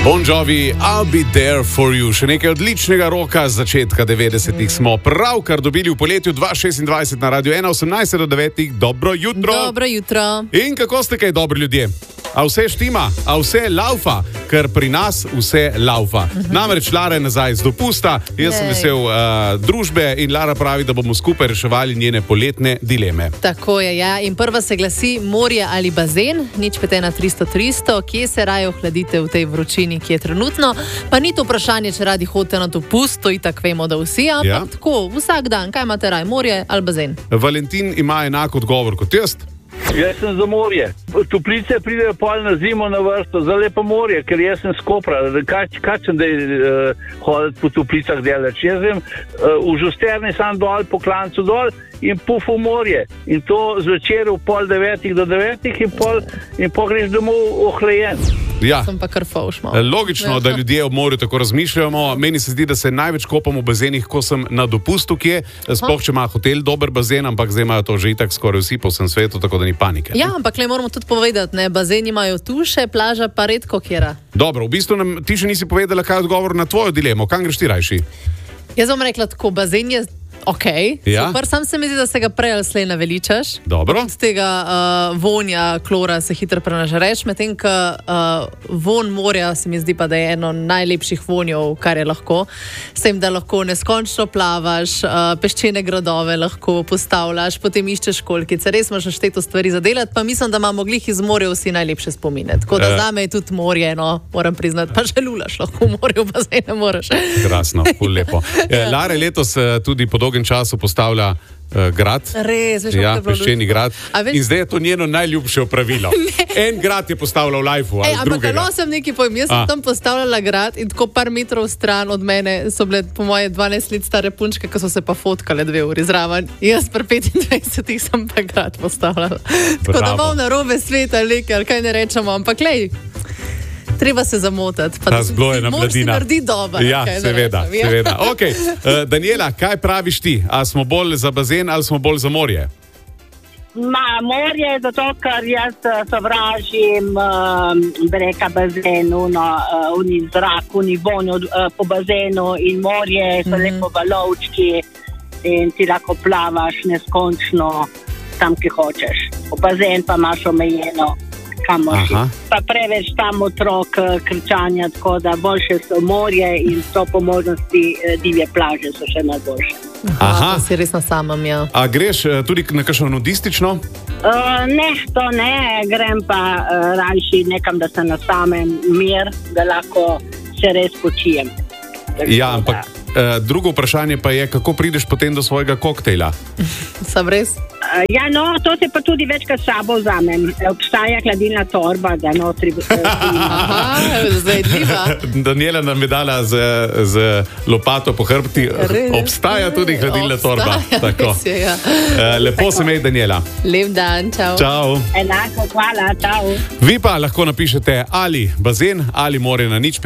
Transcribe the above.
Bon Jovi, I'll be there for you. Še nekaj odličnega roka z začetka 90-ih smo pravkar dobili v poletju 2026 na Radio 1, 18 do 9. Dobro jutro. Dobro jutro. In kako ste kaj dobri ljudje? A vse štima, a vse laufa, ker pri nas vse laufa. Namreč Lara je nazaj z dopusta, jaz sem vesel družbe in Lara pravi, da bomo skupaj reševali njene poletne dileme. Tako je, ja. In prva se glasi morje ali bazen, nič pete na 300-300, kje se raje ohladite v tej vročini, ki je trenutno. Pa ni to vprašanje, če radi hodite na dopust, to itak vemo, da vsi, ampak tako, vsak dan, kaj imate raje, morje ali bazen? Valentin ima enak odgovor kot jaz. Jaz sem za morje. Toplice pridejo pol na zimo na vrsto, za lepo morje, ker jaz sem s Kopra. Kaj sem hoditi po toplicah delati? Jaz sem v Žusterni sam dol, po Klancu dol in puf v morje. In to zvečer v 8:30 do 9 in pol greš domov ohlajen. Ja. Sem pa kar fauš malo. Logično, da ljudje ob morju tako razmišljamo. Meni se zdi, da se največ kopam v bazenih, ko sem na dopustu, kje. Sploh, če ima hotel dober bazen, ampak zdaj imajo to že itak skoraj vsi po vsem svetu, tako da ni panike. Ja, ampak le moramo tudi povedati, ne, bazeni imajo tuše, plaža pa redko kjera. Dobro, v bistvu nam ti še nisi povedala, kaj je odgovor na tvojo dilemo. Kam greš ti rajši? Jaz bom rekla tako, bazen je okej, super, sam se mi zdi, da se ga prej ali slej naveličaš. Dobro. Z tega vonja klora se hitro prenažereš, medtem ko von morja se mi zdi pa, da je eno najlepših vonjev, kar je lahko. S tem, da lahko neskončno plavaš, peščene gradove lahko postavljaš, potem iščeš školjkice. Res imaš našteto stvari za delati, pa mislim, da imamo glih iz morja vsi najlepše spomine. Tako da zame je tudi morje, no, moram priznati, pa že lulaš lahko v morju, pa zdaj ne moreš. Krasno, ful lepo. Lara letos tudi po dolgem času postavlja grad. Res, veš, peščeni grad. In zdaj je to njeno najljubše opravilo. En grad je postavljal v lifeu, ali drugega. Ampak sem nekaj povem, jaz sem tam postavljala grad in tako par metrov stran od mene so bile po moje 12 let stare punčke, ki so se pa fotkale 2 uri zraven. Jaz pri 25 sem pa grad postavljala. Tako da malo narobe sveta, ali kaj ne rečemo, ampak lej, treba se zamotati. Razblojena mladina. Mož si naredi dober. Ja, seveda. Okay. Daniela, kaj praviš ti? A smo bolj za bazen ali smo bolj za morje? Morje, zato ker jaz sovražim breka bazen, uni zrak, uni vonj po bazenu in morje so lepo valovčki in ti lahko plavaš neskončno tam, ki hočeš. Po bazen pa imaš omejeno. Pa preveč tam otrok kričanja, tako da boljše so morje in so po možnosti divje plaže so še najboljše. Aha, si res na samem, ja. A greš tudi na kakšno nudistično? Ne, to ne, grem pa rajši nekam, da sem na samem mir, da lahko se res počijem. Ja, ampak drugo vprašanje pa je, kako prideš potem do svojega koktejla? Sam res? Ja, no, to se pa tudi večkrat sabo vzamem. Obstaja hladilna torba, da notri... Aha, zajedljiva. Daniela nam je dala z lopato po hrbti. Obstaja tudi hladilna torba. Tako. Res je, ja. Lepo se mej, Daniela. Lep dan, čau. Čau. Enako, hvala, čau. Vi pa lahko napišete ali bazen ali morje na nič.